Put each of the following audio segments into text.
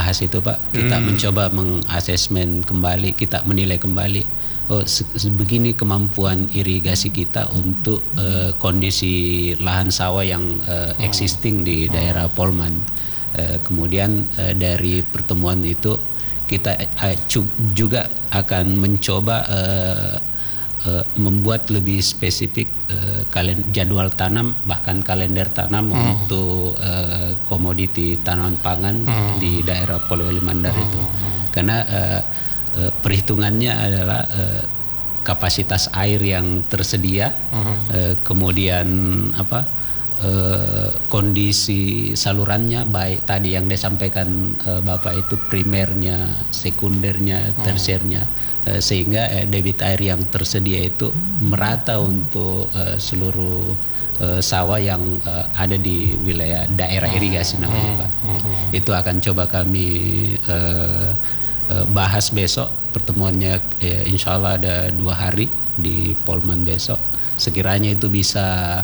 bahas itu Pak. Kita mencoba mengasesmen kembali, kita menilai kembali. Oh, begini kemampuan irigasi kita untuk kondisi lahan sawah yang existing di daerah Polman. Kemudian dari pertemuan itu kita juga akan mencoba membuat lebih spesifik jadwal tanam, bahkan kalender tanam untuk komoditi tanaman pangan di daerah Polewali Mandar itu. Karena perhitungannya adalah kapasitas air yang tersedia, kemudian kondisi salurannya, baik tadi yang disampaikan Bapak itu primernya, sekundernya, tersiernya, sehingga debit air yang tersedia itu merata untuk seluruh sawah yang ada di wilayah daerah irigasi namanya Pak. Itu akan coba kami bahas besok. Pertemuannya insya Allah ada 2 hari di Polman besok. Sekiranya itu bisa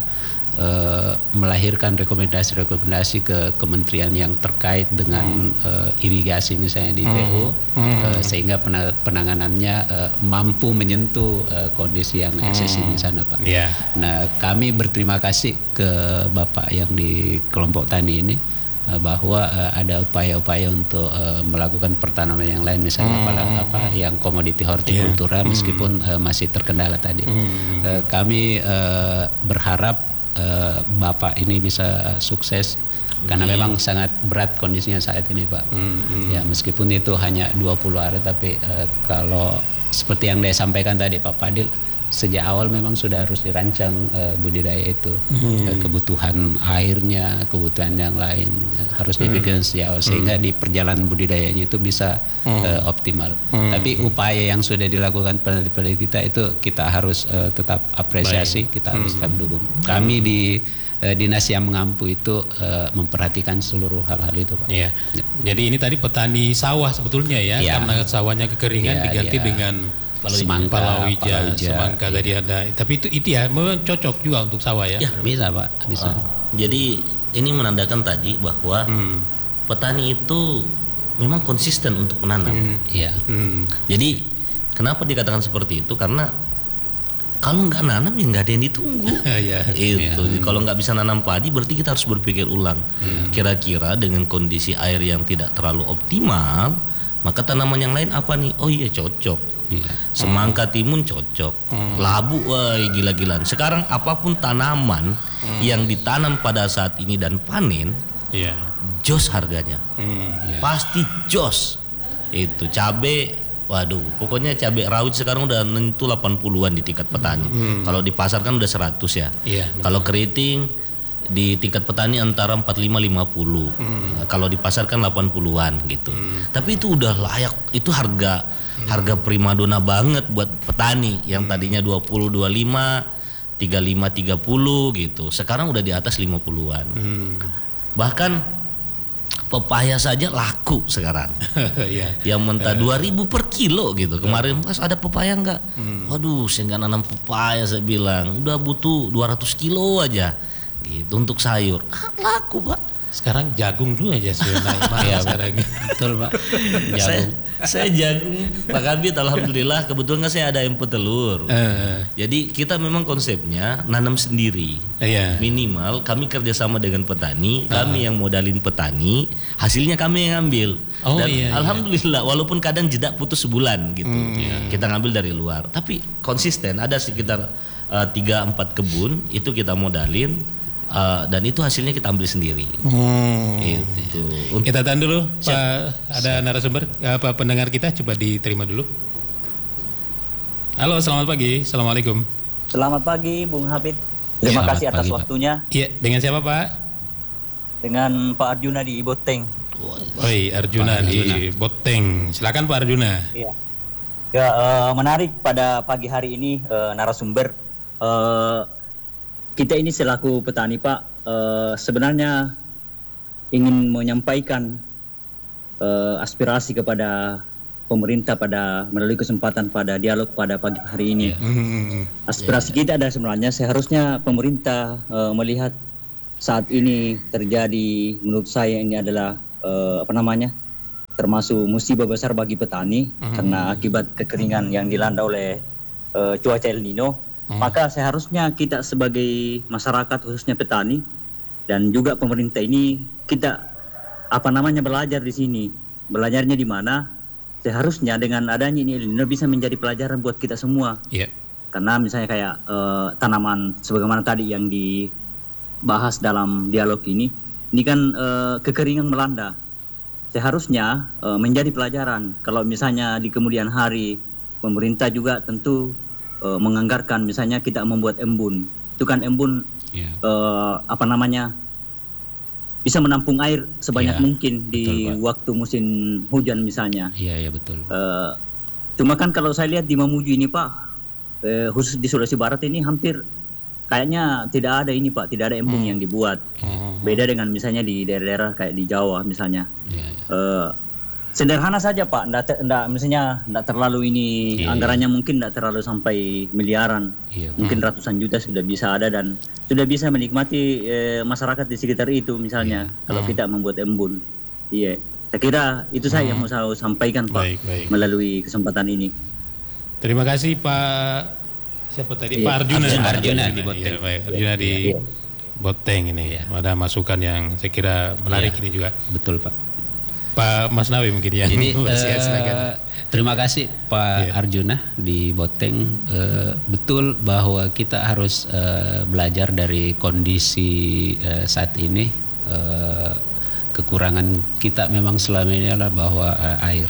melahirkan rekomendasi-rekomendasi ke kementerian yang terkait dengan irigasi misalnya di PU, sehingga penanganannya mampu menyentuh kondisi yang eksis di sana Pak. Nah, kami berterima kasih ke Bapak yang di kelompok tani ini bahwa ada upaya-upaya untuk melakukan pertanaman yang lain, misalnya yang komoditi hortikultura, meskipun masih terkendala tadi. Kami berharap Bapak ini bisa sukses, karena memang sangat berat kondisinya saat ini Pak. Ya, meskipun itu hanya 20 hari, tapi kalau seperti yang saya sampaikan tadi Pak Fadil, sejak awal memang sudah harus dirancang budidaya itu. Kebutuhan airnya, kebutuhan yang lain harus dipikirkan sejak awal, sehingga di perjalanan budidayanya itu bisa optimal. Tapi upaya yang sudah dilakukan peneliti-peneliti kita itu kita harus tetap apresiasi, kita harus tetap dukung. Kami di dinas yang mengampu itu memperhatikan seluruh hal-hal itu Pak. Jadi ini tadi petani sawah sebetulnya karena sawahnya kekeringan diganti dengan palawija, semangka tadi ada. Tapi itu ya memang cocok juga untuk sawah ya. Bisa Pak, bisa. Jadi ini menandakan tadi bahwa petani itu memang konsisten untuk menanam. Jadi kenapa dikatakan seperti itu? Karena kalau nggak nanam ya nggak ada yang ditunggu. Kalau nggak bisa nanam padi, berarti kita harus berpikir ulang. Kira-kira dengan kondisi air yang tidak terlalu optimal, maka tanaman yang lain apa nih? Oh iya, cocok. Semangka timun cocok, labu, wah gila-gilaan. Sekarang apapun tanaman yang ditanam pada saat ini dan panen, jos harganya, pasti jos. Itu cabe, waduh, pokoknya cabe rawit sekarang udah nentu 80-an di tingkat petani. Kalau di pasar kan udah 100 ya. Kalau keriting di tingkat petani antara 45-50. Kalau di pasar kan 80-an gitu. Tapi itu udah layak, itu harga primadona banget buat petani yang tadinya 20, 25, 35, 30 gitu. Sekarang udah di atas 50-an. Bahkan pepaya saja laku sekarang. Yang mentah 2.000 per kilo gitu. Kemarin Mas ada pepaya enggak? Waduh, saya enggak nanam pepaya, saya bilang. Udah butuh 200 kilo aja gitu untuk sayur. Laku Pak. Sekarang jagung juga aja sudah naik mahal sekarang. Betul Pak. Jagung. Saya jagung Pak Kabit, alhamdulillah kebetulan saya ada yang petelur. Jadi kita memang konsepnya nanam sendiri. Minimal kami kerjasama dengan petani, kami yang modalin petani, hasilnya kami yang ambil. Dan alhamdulillah walaupun kadang jeda putus sebulan gitu, kita ngambil dari luar. Tapi konsisten, ada sekitar 3-4 kebun itu kita modalin. Dan itu hasilnya kita ambil sendiri. Itu. Kita tahan dulu, Pak. Ada narasumber, pendengar kita, coba diterima dulu. Halo, selamat pagi. Assalamualaikum. Selamat pagi, Bung Habib. Terima kasih atas waktunya. Iya, dengan siapa Pak? Dengan Pak Arjuna di Boteng. Arjuna di Boteng. Silakan Pak Arjuna. Menarik pada pagi hari ini narasumber. Kita ini selaku petani Pak, sebenarnya ingin menyampaikan aspirasi kepada pemerintah melalui kesempatan pada dialog pada pagi hari ini. Aspirasi kita adalah sebenarnya seharusnya pemerintah melihat saat ini terjadi, menurut saya ini adalah termasuk musibah besar bagi petani karena akibat kekeringan yang dilanda oleh cuaca El Nino. Maka seharusnya kita sebagai masyarakat khususnya petani dan juga pemerintah ini kita belajar di sini. Belajarnya di mana? Seharusnya dengan adanya ini El Nino bisa menjadi pelajaran buat kita semua. Yeah. Karena misalnya kayak tanaman sebagaimana tadi yang dibahas dalam dialog ini kan kekeringan melanda. Seharusnya menjadi pelajaran kalau misalnya di kemudian hari pemerintah juga tentu menganggarkan misalnya kita membuat embun. Itu kan embun bisa menampung air sebanyak mungkin di waktu musim hujan misalnya. Iya betul. Cuma kan kalau saya lihat di Mamuju ini Pak, khusus di Sulawesi Barat ini hampir kayaknya tidak ada ini Pak, tidak ada embung yang dibuat. Beda dengan misalnya di daerah-daerah kayak di Jawa misalnya. Sederhana saja Pak, enggak terlalu ini anggarannya mungkin enggak terlalu sampai miliaran. Mungkin ratusan juta sudah bisa ada dan sudah bisa menikmati masyarakat di sekitar itu misalnya kalau kita membuat embun. Iya. Saya kira itu saya yang mau saya sampaikan Pak melalui kesempatan ini. Terima kasih Pak siapa tadi? Pak Arjuna di Boteng. Arjuna di Boteng ini. Ada masukan yang saya kira menarik ini juga. Betul Pak. Pak Mas Nawi mungkin ya. Jadi terima kasih Pak Arjuna di Boteng. Betul bahwa kita harus belajar dari kondisi saat ini. Kekurangan kita memang selama ini adalah bahwa air.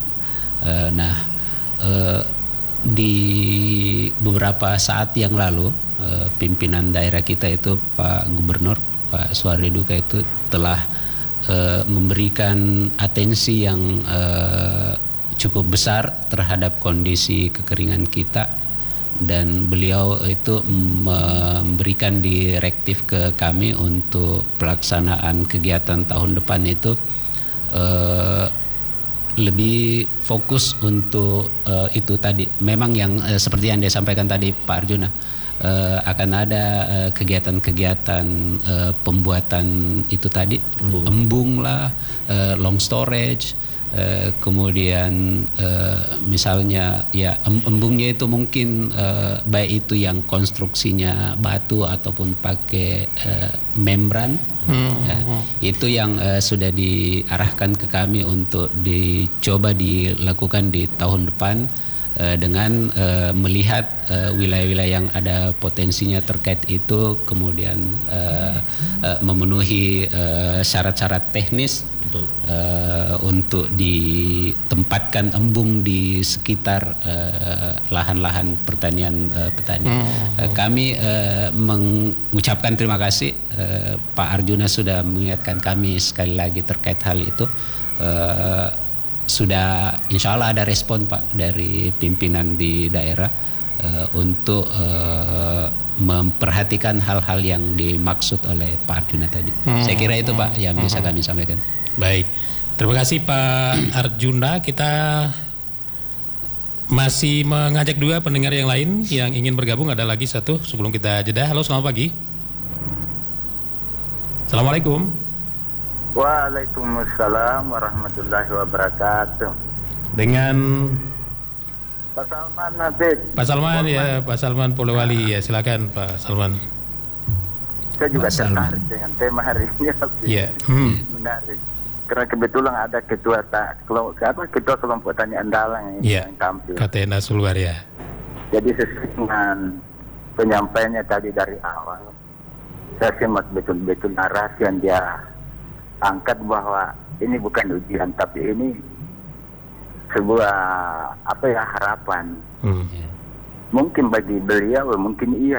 Di beberapa saat yang lalu pimpinan daerah kita itu Pak Gubernur Pak Suhardi Duka itu telah memberikan atensi yang cukup besar terhadap kondisi kekeringan kita dan beliau itu memberikan direktif ke kami untuk pelaksanaan kegiatan tahun depan itu lebih fokus untuk itu tadi. Memang yang seperti yang disampaikan tadi Pak Arjuna, akan ada kegiatan-kegiatan pembuatan itu tadi, embung lah, long storage, kemudian misalnya ya embungnya itu mungkin baik itu yang konstruksinya batu ataupun pakai membran. Itu yang sudah diarahkan ke kami untuk dicoba dilakukan di tahun depan dengan melihat wilayah-wilayah yang ada potensinya terkait itu, kemudian memenuhi syarat-syarat teknis untuk ditempatkan embung di sekitar lahan-lahan pertanian petani. Kami mengucapkan terima kasih, Pak Arjuna sudah mengingatkan kami sekali lagi terkait hal itu. Sudah insya Allah ada respon Pak dari pimpinan di daerah untuk memperhatikan hal-hal yang dimaksud oleh Pak Arjuna tadi. Saya kira itu Pak yang bisa kami sampaikan. Baik, terima kasih Pak Arjuna. Kita masih mengajak dua pendengar yang lain yang ingin bergabung. Ada lagi satu sebelum kita jeda. Halo, selamat pagi. Assalamualaikum. Waalaikumsalam warahmatullahi wabarakatuh. Dengan Pak Salman Nabid. Pak Salman ya, Pak Salman Polewali ya, silakan Pak Salman. Saya juga tertarik dengan tema hari ini. Iya. Menarik. Karena kebetulan ada ketua kelompok tani andalan yang tampil. Katena Sulwar ya. Jadi sesuai dengan penyampaiannya tadi dari awal, saya simak betul-betul narasi yang dia angkat bahwa ini bukan ujian tapi ini sebuah harapan. Mungkin bagi beliau mungkin iya.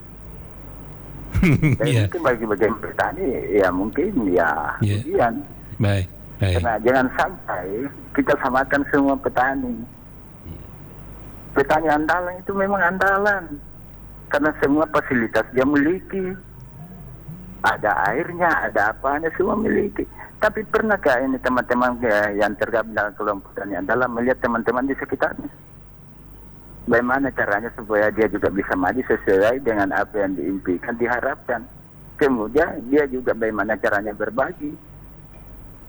Mungkin bagi bagian petani ya mungkin ya ujian. Baik. Karena jangan sampai kita samakan semua petani. Petani andalan itu memang andalan karena semua fasilitas dia miliki. Ada airnya, ada apanya, semua miliki. Tapi pernahkah ini teman-teman yang tergabung dalam kelompok tani andalan melihat teman-teman di sekitarnya? Bagaimana caranya supaya dia juga bisa maju sesuai dengan apa yang diimpikan, diharapkan. Kemudian dia juga bagaimana caranya berbagi.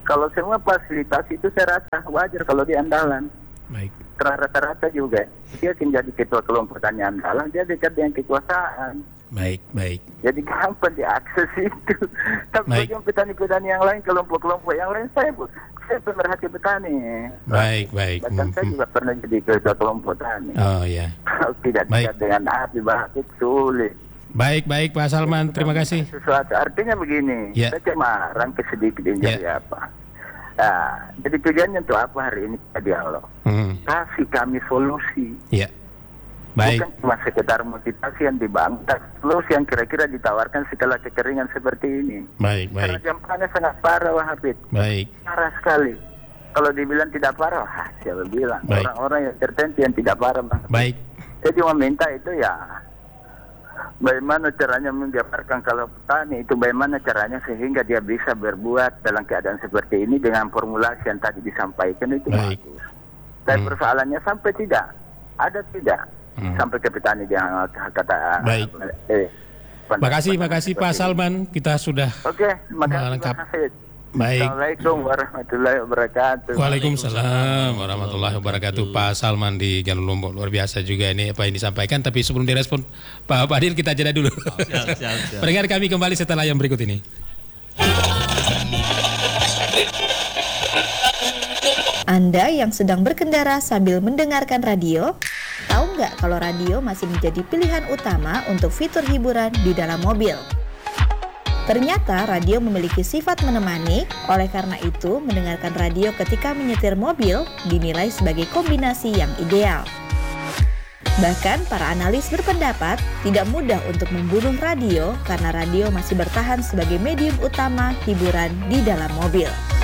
Kalau semua fasilitas itu saya rasa wajar kalau di Andalan. Baik. Rata-rata juga dia akan jadi ketua kelompok tani Andalan, dia dekat dengan kekuasaan. Baik. Jadi gampang diakses itu. Tapi bagi petani-petani yang lain, kelompok-kelompok yang lain, saya pemerhati petani. Baik. Bahkan saya juga pernah jadi ketua kelompok tani. Oh ya. Kalau tidak dekat dengan api bakit sulit. Baik Pak Salman, terima kasih. Sesuatu artinya begini, saya cuma rangkai sedikit ini jadi apa. Nah, jadi tujuannya untuk apa hari ini kita dialog? Kasih kami solusi. Ya. Baik. Bukan cuma sekedar motivasi yang dibangun, tapi solusi yang kira-kira ditawarkan setelah kekeringan seperti ini. Baik. Karena dampaknya sangat parah, Wahid. Baik. Parah sekali. Kalau dibilang tidak parah, siapa bilang? Baik. Orang-orang yang tertentu yang tidak parah, Bang. Baik. Saya cuma minta itu ya, bagaimana caranya menggambarkan kalau petani itu bagaimana caranya sehingga dia bisa berbuat dalam keadaan seperti ini dengan formulasi yang tadi disampaikan itu bagus. Tapi persoalannya sampai tidak sampai ke petani yang kata. Baik. Makasih Pak Salman, kita sudah melengkap. Baik. Assalamualaikum warahmatullahi wabarakatuh. Waalaikumsalam warahmatullahi wabarakatuh. Pak Salman di Galuh Lombok, luar biasa juga ini apa yang disampaikan. Tapi sebelum direspon Pak Fadil, kita jeda dulu. Siap. Pendengar kami kembali setelah yang berikut ini. Anda yang sedang berkendara sambil mendengarkan radio, tahu nggak kalau radio masih menjadi pilihan utama untuk fitur hiburan di dalam mobil? Ternyata radio memiliki sifat menemani, oleh karena itu mendengarkan radio ketika menyetir mobil dinilai sebagai kombinasi yang ideal. Bahkan para analis berpendapat tidak mudah untuk membunuh radio karena radio masih bertahan sebagai medium utama hiburan di dalam mobil.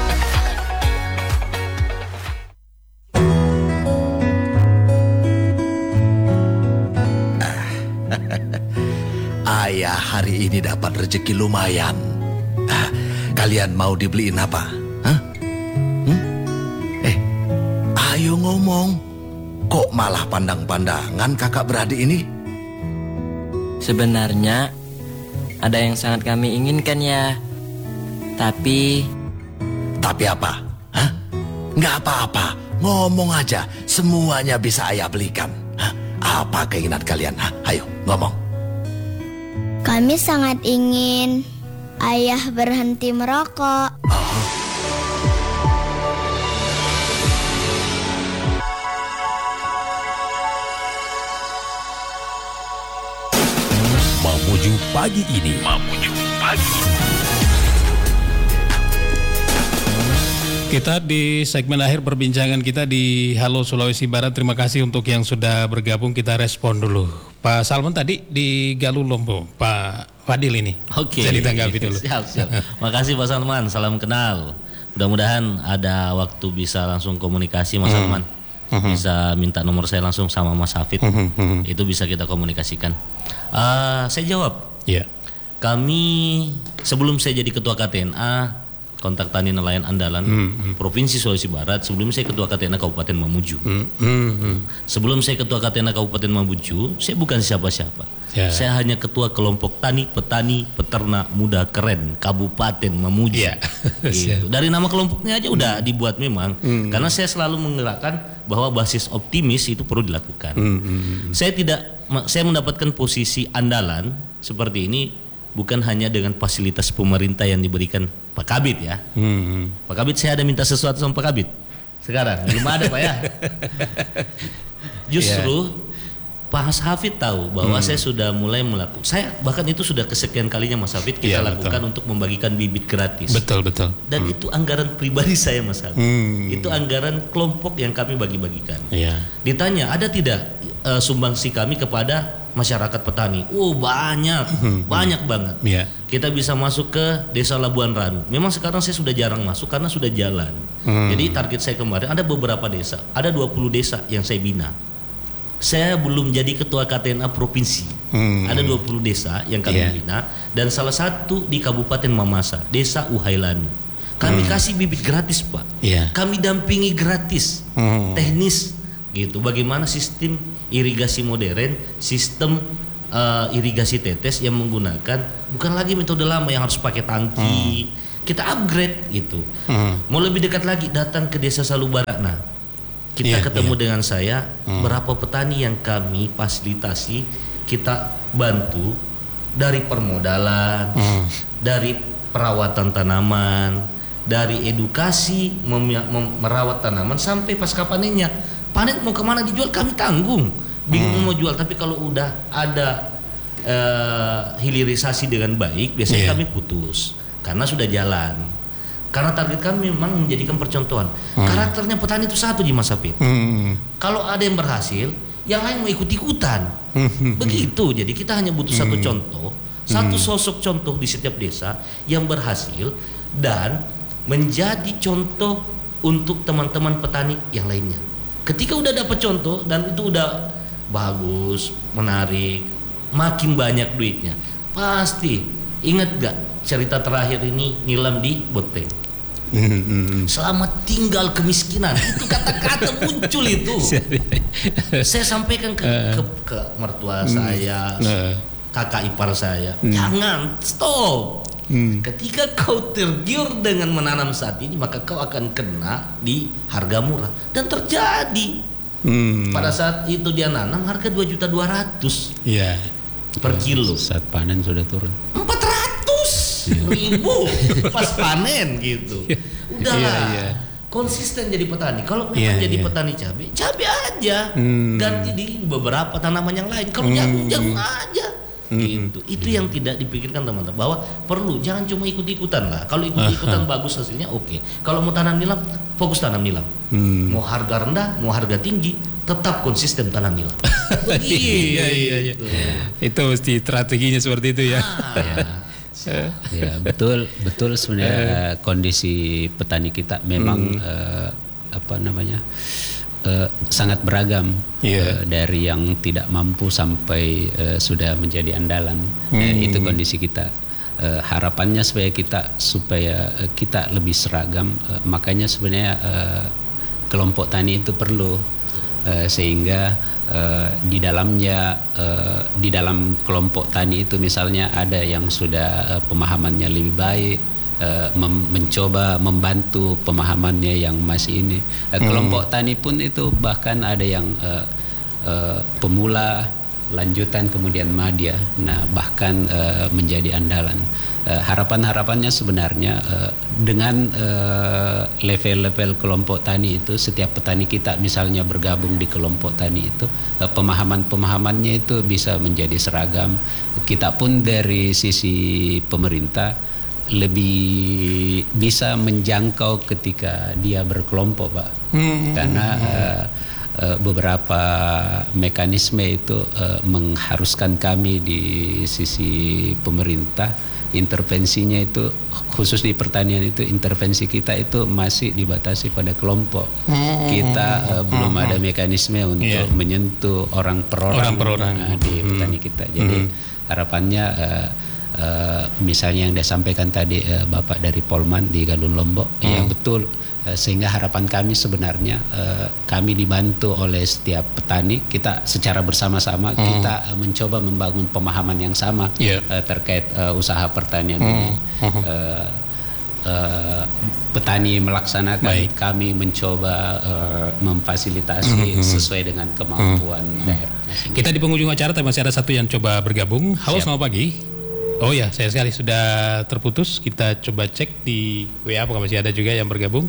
Ayah hari ini dapat rezeki lumayan. Kalian mau dibeliin apa? Ayo ngomong. Kok malah pandang-pandangan kakak beradik ini? Sebenarnya ada yang sangat kami inginkan ya. Tapi apa? Nggak apa-apa. Ngomong aja. Semuanya bisa ayah belikan. Apa keinginan kalian? Ayo ngomong. Kami sangat ingin ayah berhenti merokok. Mamuju pagi ini. Kita di segmen akhir perbincangan kita di Halo Sulawesi Barat. Terima kasih untuk yang sudah bergabung. Kita respon dulu. Pak Salman tadi di Galuh Lombok, Pak Fadil ini. Oke. Saya ditanggapi dulu. Siap. Makasih Pak Salman, salam kenal. Mudah-mudahan ada waktu bisa langsung komunikasi Mas Salman. Bisa minta nomor saya langsung sama Mas Hafid. Itu bisa kita komunikasikan. Saya jawab. Iya. Kami sebelum saya jadi ketua KTNA Kontak Tani Nelayan Andalan Provinsi Sulawesi Barat, sebelum saya ketua KTNA Kabupaten Mamuju. Sebelum saya ketua KTNA Kabupaten Mamuju, saya bukan siapa-siapa. Saya hanya ketua kelompok tani, petani, peternak muda keren Kabupaten Mamuju. Gitu. Dari nama kelompoknya aja udah dibuat memang. Karena saya selalu menggerakkan bahwa basis optimis itu perlu dilakukan. Saya mendapatkan posisi andalan seperti ini bukan hanya dengan fasilitas pemerintah yang diberikan Pak Kabid ya. Pak Kabid, saya ada minta sesuatu sama Pak Kabid. Sekarang belum ada Pak ya. Justru Pak Hafid tahu bahwa saya sudah mulai melakukan. Saya bahkan itu sudah kesekian kalinya Mas Hafid kita lakukan untuk membagikan bibit gratis. Betul. Dan itu anggaran pribadi saya Mas Hafid. Itu anggaran kelompok yang kami bagi-bagikan. Ditanya ada tidak sumbangsi kami kepada masyarakat petani? Banyak banget. Kita bisa masuk ke Desa Labuan Ranu. Memang sekarang saya sudah jarang masuk karena sudah jalan. Jadi target saya kemarin ada beberapa desa, ada 20 desa yang saya bina. Saya belum jadi ketua KTNA provinsi. Ada 20 desa yang kami bina dan salah satu di Kabupaten Mamasa, Desa Uhailanu. Kami kasih bibit gratis, Pak. Kami dampingi gratis, teknis gitu. Bagaimana sistem irigasi modern, sistem irigasi tetes yang menggunakan bukan lagi metode lama yang harus pakai tangki, kita upgrade gitu. Mau lebih dekat lagi, datang ke Desa Salubarana. Kita ketemu dengan saya, berapa petani yang kami fasilitasi, kita bantu dari permodalan, dari perawatan tanaman, dari edukasi merawat tanaman sampai pasca panennya. Panen mau kemana dijual kami tanggung. Bingung mau jual, tapi kalau udah ada hilirisasi dengan baik, biasanya kami putus karena sudah jalan. Karena target kami memang menjadikan percontohan. Karakternya petani itu satu di Mas Hafid. Kalau ada yang berhasil, yang lain mau ikut-ikutan. Begitu. Jadi kita hanya butuh satu contoh, satu sosok contoh di setiap desa yang berhasil dan menjadi contoh untuk teman-teman petani yang lainnya. Ketika udah dapat contoh dan itu udah bagus, menarik, makin banyak duitnya, pasti ingat gak cerita terakhir ini nilam di Boteng. Selamat tinggal kemiskinan, itu kata-kata muncul itu. Saya sampaikan ke mertua saya, kakak ipar saya, jangan stop. Ketika kau tergiur dengan menanam saat ini, maka kau akan kena di harga murah. Dan terjadi. Pada saat itu dia nanam harga 2.200.000 per kilo. Saat panen sudah turun 400.000 pas panen gitu. Udahlah, konsisten jadi petani. Kalau memang jadi petani cabai aja, ganti di beberapa tanaman yang lain. Kalau jagung aja. Gitu. Itu yang tidak dipikirkan teman-teman, bahwa perlu jangan cuma ikut-ikutan lah. Kalau ikut-ikutan bagus hasilnya oke. Kalau mau tanam nilam, fokus tanam nilam. Mau harga rendah, mau harga tinggi, tetap konsisten tanam nilam. Iya. Itu mesti strateginya seperti itu ya. Ya betul sebenarnya kondisi petani kita memang sangat beragam, dari yang tidak mampu sampai sudah menjadi andalan. Itu kondisi kita. Harapannya supaya kita lebih seragam, makanya sebenarnya kelompok tani itu perlu, sehingga di dalamnya di dalam kelompok tani itu misalnya ada yang sudah pemahamannya lebih baik, mencoba membantu pemahamannya yang masih ini. Kelompok tani pun itu bahkan ada yang pemula, lanjutan, kemudian madya. Nah bahkan menjadi andalan. Harapannya sebenarnya dengan level-level kelompok tani itu, setiap petani kita misalnya bergabung di kelompok tani itu, pemahamannya itu bisa menjadi seragam. Kita pun dari sisi pemerintah lebih bisa menjangkau ketika dia berkelompok, Pak. Karena beberapa mekanisme itu mengharuskan kami di sisi pemerintah, intervensinya itu khusus di pertanian itu, intervensi kita itu masih dibatasi pada kelompok. Kita belum ada mekanisme untuk menyentuh orang per orang di petani kita. Jadi harapannya misalnya yang disampaikan tadi Bapak dari Polman di Galun Lombok, ya betul. Sehingga harapan kami sebenarnya kami dibantu oleh setiap petani, kita secara bersama-sama kita mencoba membangun pemahaman yang sama terkait usaha pertanian ini. Petani melaksanakan, kami mencoba memfasilitasi sesuai dengan kemampuan daerah. Kita di penghujung acara, tapi masih ada satu yang coba bergabung. Halo, selamat pagi. Oh ya, sayang sekali sudah terputus. Kita coba cek di WA apakah masih ada juga yang bergabung.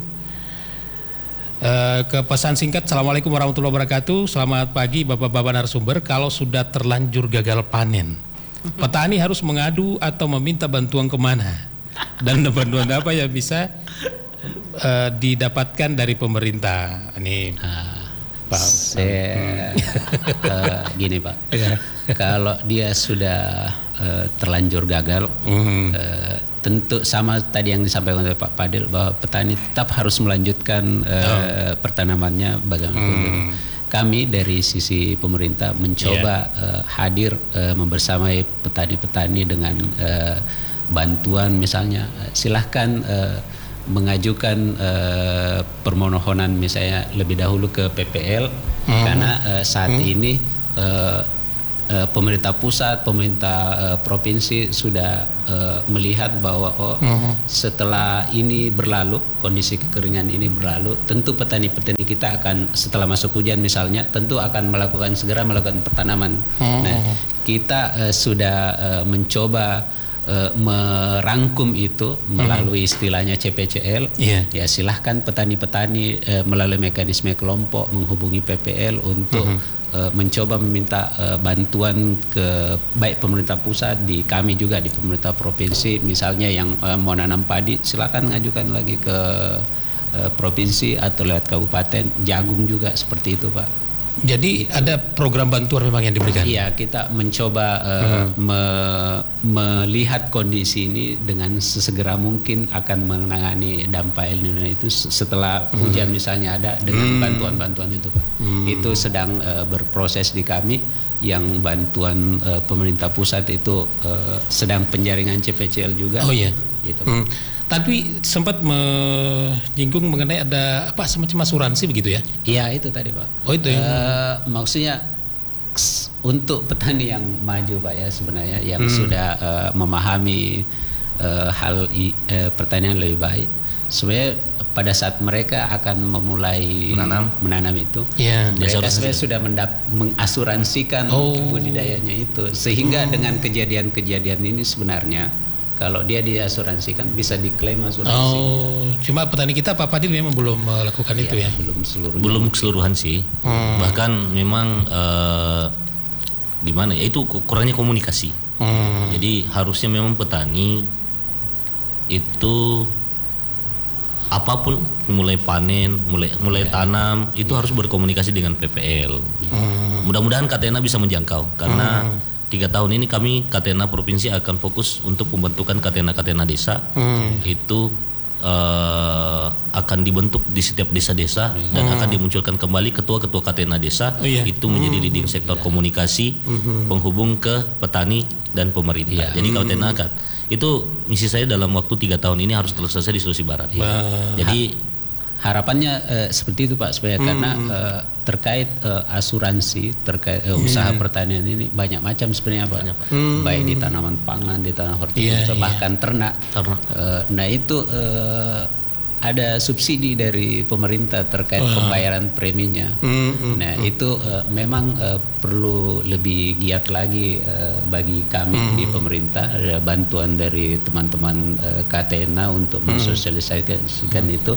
Ke pesan singkat, Assalamualaikum warahmatullahi wabarakatuh. Selamat pagi Bapak-Bapak narasumber. Kalau sudah terlanjur gagal panen, petani harus mengadu atau meminta bantuan kemana? Dan bantuan apa yang bisa didapatkan dari pemerintah? Ini Pak. Gini Pak, kalau dia sudah terlanjur gagal, tentu sama tadi yang disampaikan oleh Pak Fadil, bahwa petani tetap harus melanjutkan pertanamannya bagaimanapun. Kami dari sisi pemerintah mencoba hadir membersamai petani-petani dengan bantuan, misalnya silahkan mengajukan permohonan misalnya lebih dahulu ke PPL, karena saat ini pemerintah pusat, pemerintah provinsi sudah melihat bahwa setelah ini berlalu, kondisi kekeringan ini berlalu, tentu petani-petani kita akan setelah masuk hujan misalnya, tentu akan segera melakukan pertanaman. Nah, kita sudah mencoba merangkum itu melalui istilahnya CPCL. Ya silahkan petani-petani melalui mekanisme kelompok menghubungi PPL untuk mencoba meminta bantuan ke baik pemerintah pusat, di kami juga di pemerintah provinsi, misalnya yang mau nanam padi silakan ngajukan lagi ke provinsi atau lewat kabupaten, jagung juga seperti itu Pak. Jadi ada program bantuan memang yang diberikan? Iya, kita mencoba melihat kondisi ini dengan sesegera mungkin akan menangani dampak El Nino itu setelah hujan misalnya ada dengan bantuan-bantuan itu Pak. Itu sedang berproses di kami, yang bantuan pemerintah pusat itu sedang penjaringan CPCL juga. Oh iya. Gitu. Tapi sempat menyinggung mengenai ada apa semacam asuransi begitu ya? Iya itu tadi Pak. Oh itu ya. Maksudnya untuk petani yang maju Pak ya sebenarnya yang sudah memahami hal pertanian lebih baik. Sebenarnya pada saat mereka akan memulai menanam itu, mereka sebenarnya sudah mengasuransikan budidayanya itu, sehingga dengan kejadian-kejadian ini sebenarnya kalau dia diasuransikan bisa diklaim asuransi. Cuma petani kita Pak Fadil memang belum melakukan itu ya? Belum keseluruhan sih. Bahkan memang gimana ya, itu kurangnya komunikasi. Jadi harusnya memang petani itu apapun, mulai panen, mulai tanam itu harus berkomunikasi dengan PPL. Mudah-mudahan Katena bisa menjangkau karena 3 tahun ini kami Katena Provinsi akan fokus untuk pembentukan Katena desa. Itu akan dibentuk di setiap desa-desa dan akan dimunculkan kembali ketua-ketua Katena desa. Itu menjadi leading sektor komunikasi penghubung ke petani dan pemerintah. Jadi Katena itu misi saya dalam waktu 3 tahun ini harus selesai di Sulawesi Barat. Jadi harapannya seperti itu Pak, supaya karena terkait asuransi terkait usaha pertanian ini banyak macam sebenarnya Pak. Baik di tanaman pangan, di tanaman hortikultura, bahkan ternak. Nah itu ada subsidi dari pemerintah terkait pembayaran preminya. Nah itu memang perlu lebih giat lagi bagi kami di pemerintah. Ada bantuan dari teman-teman Katena untuk mensosialisasikan itu.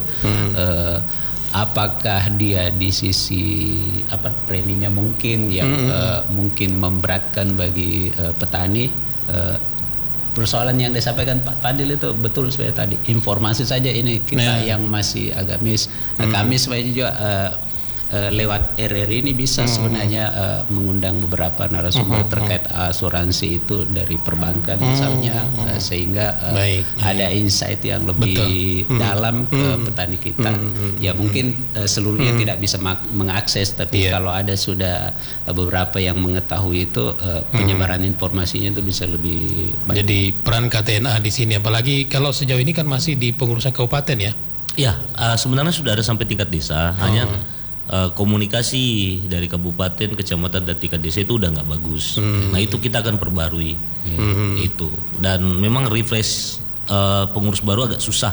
Apakah dia di sisi preminya mungkin yang mungkin memberatkan bagi petani. Persoalan yang disampaikan Pak Fadil itu betul sebenarnya tadi, informasi saja ini kita yang masih agak miss. Kami sebenarnya juga lewat RRI ini bisa sebenarnya mengundang beberapa narasumber terkait asuransi itu dari perbankan misalnya, sehingga ada insight yang lebih dalam ke petani kita. Ya mungkin seluruhnya tidak bisa mengakses, tapi kalau ada sudah beberapa yang mengetahui itu, penyebaran informasinya itu bisa lebih baik. Jadi peran KTNA di sini, apalagi kalau sejauh ini kan masih di pengurusan kabupaten ya? Iya, sebenarnya sudah ada sampai tingkat desa, hanya komunikasi dari kabupaten, kecamatan dan tingkat desa itu udah nggak bagus. Nah itu kita akan perbarui itu, dan memang refresh pengurus baru agak susah.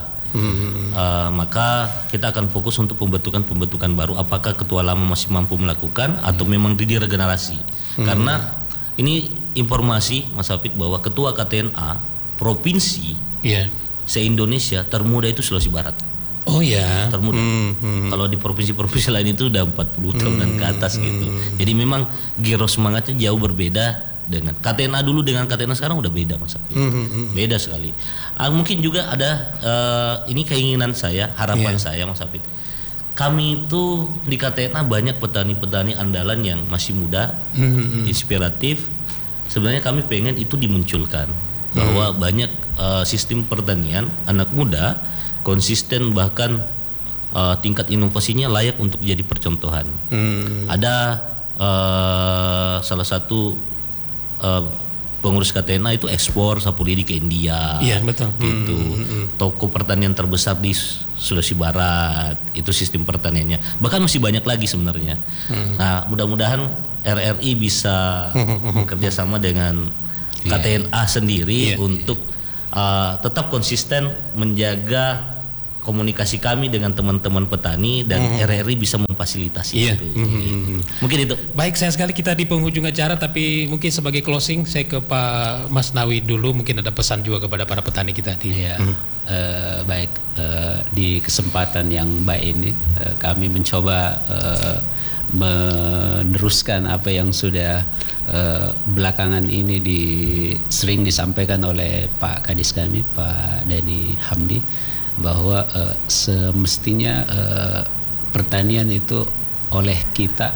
Maka kita akan fokus untuk pembentukan baru. Apakah ketua lama masih mampu melakukan atau memang diregenerasi? Karena ini informasi Mas Hafid bahwa ketua KTNA provinsi se-Indonesia termuda itu Sulawesi Barat. Oh ya, termuda. Kalau di provinsi-provinsi lain itu udah 40 tahunan ke atas gitu. Jadi memang giro semangatnya jauh berbeda dengan KTNA dulu dengan KTNA sekarang udah beda Mas Hafid. Beda sekali. Mungkin juga ada ini keinginan saya, harapan saya Mas Hafid. Kami itu di KTNA banyak petani-petani andalan yang masih muda, inspiratif. Sebenarnya kami pengen itu dimunculkan bahwa banyak sistem pertanian anak muda konsisten, bahkan tingkat inovasinya layak untuk jadi percontohan. Ada salah satu pengurus KTNA itu ekspor sapu lidi ke India. Iya betul. Gitu. Toko pertanian terbesar di Sulawesi Barat itu sistem pertaniannya. Bahkan masih banyak lagi sebenarnya. Nah mudah-mudahan RRI bisa bekerja sama dengan KTNA sendiri untuk tetap konsisten menjaga komunikasi kami dengan teman-teman petani dan RRI bisa memfasilitasi itu. Mungkin itu. Baik, sayang sekali kita di penghujung acara, tapi mungkin sebagai closing saya ke Pak Mas Nawi dulu, mungkin ada pesan juga kepada para petani kita di. Baik, di kesempatan yang baik ini kami mencoba meneruskan apa yang sudah belakangan ini sering disampaikan oleh Pak Kadis kami, Pak Dhani Hamdi, bahwa semestinya pertanian itu oleh kita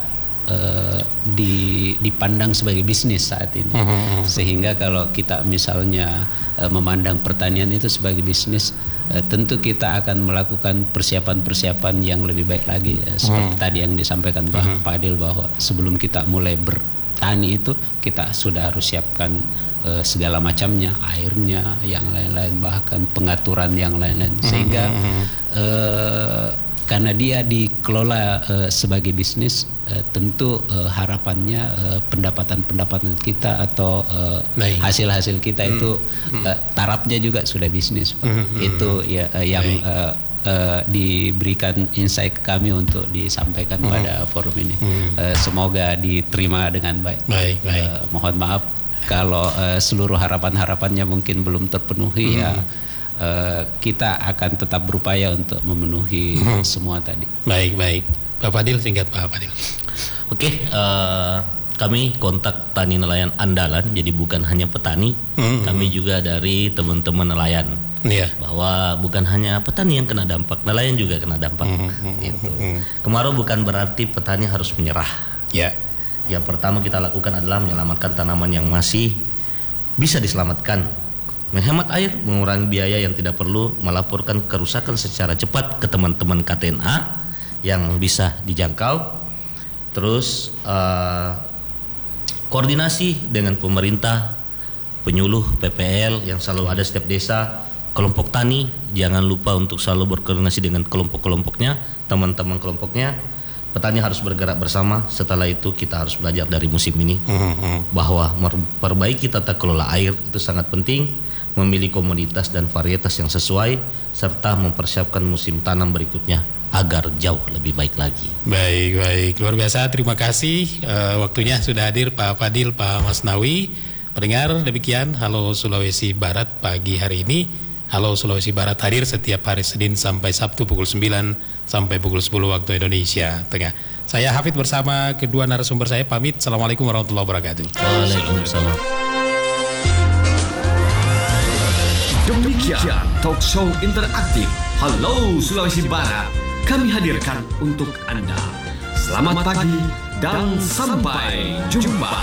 dipandang sebagai bisnis saat ini. Sehingga kalau kita misalnya memandang pertanian itu sebagai bisnis, tentu kita akan melakukan persiapan-persiapan yang lebih baik lagi. Seperti tadi yang disampaikan Pak Fadil, bahwa sebelum kita mulai bertani itu kita sudah harus siapkan segala macamnya, airnya, yang lain-lain, bahkan pengaturan yang lain-lain, sehingga karena dia dikelola sebagai bisnis, tentu harapannya pendapatan kita atau hasil-hasil kita itu tarafnya juga sudah bisnis, Pak. Itu ya yang diberikan insight ke kami untuk disampaikan pada forum ini. Semoga diterima dengan baik. Mohon maaf kalau seluruh harapan-harapannya mungkin belum terpenuhi, ya kita akan tetap berupaya untuk memenuhi semua tadi. Baik. Pak Fadil, singkat Pak Fadil. Oke, kami kontak tani nelayan andalan, jadi bukan hanya petani, kami juga dari teman-teman nelayan. Bahwa bukan hanya petani yang kena dampak, nelayan juga kena dampak. Kemarau bukan berarti petani harus menyerah. Yang pertama kita lakukan adalah menyelamatkan tanaman yang masih bisa diselamatkan, menghemat air, mengurangi biaya yang tidak perlu, melaporkan kerusakan secara cepat ke teman-teman KTNA yang bisa dijangkau. Terus koordinasi dengan pemerintah, penyuluh, PPL yang selalu ada setiap desa, kelompok tani, jangan lupa untuk selalu berkoordinasi dengan kelompok-kelompoknya, teman-teman kelompoknya. Petani harus bergerak bersama. Setelah itu kita harus belajar dari musim ini bahwa memperbaiki tata kelola air itu sangat penting, memilih komoditas dan varietas yang sesuai, serta mempersiapkan musim tanam berikutnya agar jauh lebih baik lagi. Baik, luar biasa. Terima kasih waktunya sudah hadir Pak Fadil, Pak Mas Nawi. Pendengar, demikian Halo Sulawesi Barat pagi hari ini. Halo Sulawesi Barat hadir setiap hari Senin sampai Sabtu pukul 9 sampai pukul 10 waktu Indonesia Tengah. Saya Hafid bersama kedua narasumber saya pamit. Assalamualaikum warahmatullahi wabarakatuh. Waalaikumsalam. Demikian talk show interaktif Halo Sulawesi Barat kami hadirkan untuk Anda. Selamat pagi dan sampai jumpa.